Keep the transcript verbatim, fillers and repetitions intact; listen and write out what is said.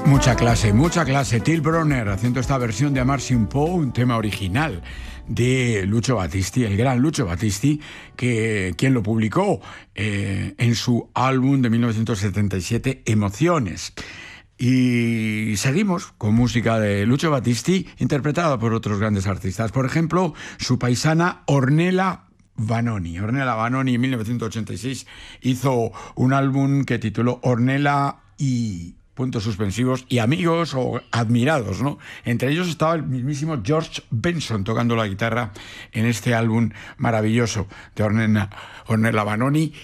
Mucha clase, mucha clase. Till Brönner haciendo esta versión de Amarsi un po', un tema original de Lucio Battisti, el gran Lucio Battisti, que quien lo publicó eh, en su álbum de mil novecientos setenta y siete, Emociones. Y seguimos con música de Lucio Battisti, interpretada por otros grandes artistas. Por ejemplo, su paisana Ornella Vanoni. Ornella Vanoni en mil novecientos ochenta y seis hizo un álbum que tituló Ornella y puntos suspensivos y amigos o admirados, ¿no? Entre ellos estaba el mismísimo George Benson tocando la guitarra en este álbum maravilloso de Ornella, Ornella Vanoni.